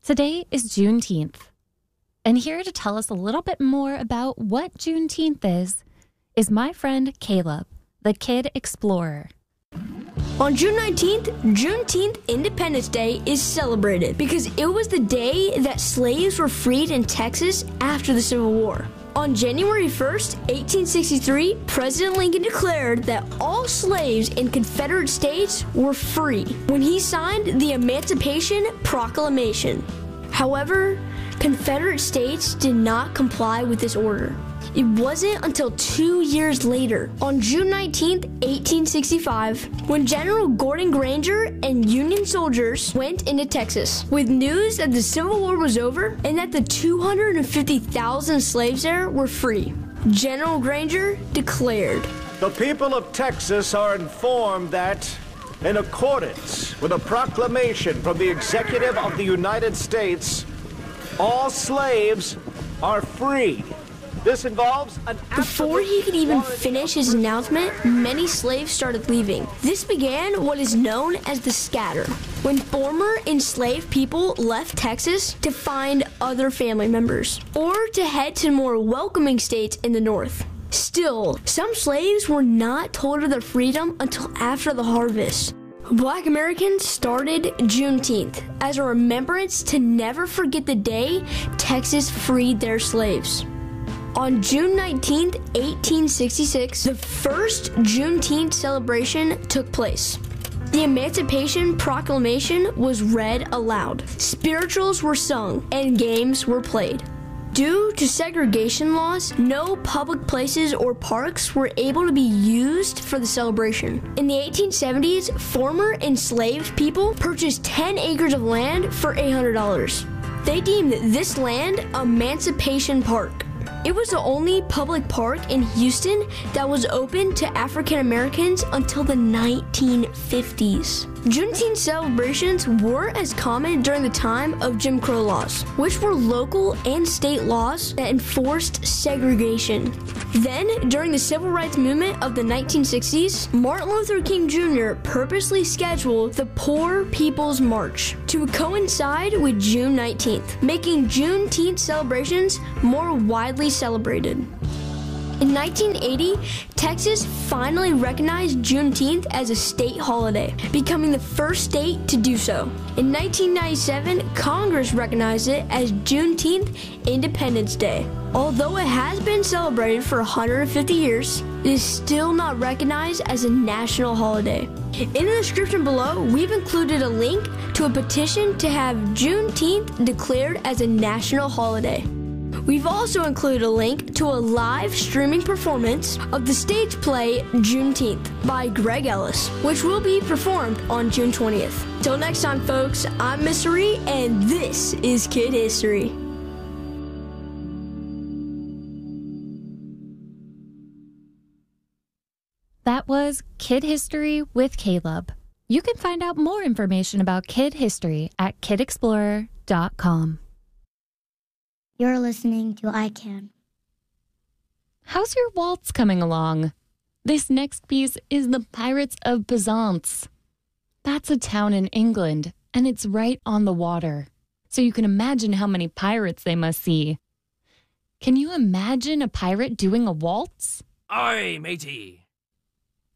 Today is Juneteenth, and here to tell us a little bit more about what Juneteenth is my friend Caleb, the Kid Explorer. On June 19th, Juneteenth Independence Day is celebrated because it was the day that slaves were freed in Texas after the Civil War. On January 1st, 1863, President Lincoln declared that all slaves in Confederate states were free when he signed the Emancipation Proclamation. However, Confederate states did not comply with this order. It wasn't until 2 years later, on June 19, 1865, when General Gordon Granger and Union soldiers went into Texas with news that the Civil War was over and that the 250,000 slaves there were free. General Granger declared, "The people of Texas are informed that, in accordance with a proclamation from the Executive of the United States, all slaves are free. This involves an..." Before he could even finish his announcement, many slaves started leaving. This began what is known as the scatter, when former enslaved people left Texas to find other family members, or to head to more welcoming states in the north. Still, some slaves were not told of their freedom until after the harvest. Black Americans started Juneteenth as a remembrance to never forget the day Texas freed their slaves. On June 19, 1866, the first Juneteenth celebration took place. The Emancipation Proclamation was read aloud. Spirituals were sung and games were played. Due to segregation laws, no public places or parks were able to be used for the celebration. In the 1870s, former enslaved people purchased 10 acres of land for $800. They deemed this land Emancipation Park. It was the only public park in Houston that was open to African Americans until the 1950s. Juneteenth celebrations weren't as common during the time of Jim Crow laws, which were local and state laws that enforced segregation. Then, during the Civil Rights Movement of the 1960s, Martin Luther King Jr. purposely scheduled the Poor People's March to coincide with June 19th, making Juneteenth celebrations more widely celebrated. In 1980, Texas finally recognized Juneteenth as a state holiday, becoming the first state to do so. In 1997, Congress recognized it as Juneteenth Independence Day. Although it has been celebrated for 150 years, it is still not recognized as a national holiday. In the description below, we've included a link to a petition to have Juneteenth declared as a national holiday. We've also included a link to a live streaming performance of the stage play Juneteenth by Greg Ellis, which will be performed on June 20th. Till next time, folks, I'm Mr. E, and this is Kid History. That was Kid History with Caleb. You can find out more information about Kid History at kidexplorer.com. You're listening to I Can. How's your waltz coming along? This next piece is The Pirates of Penzance. That's a town in England, and it's right on the water. So you can imagine how many pirates they must see. Can you imagine a pirate doing a waltz? Aye, matey.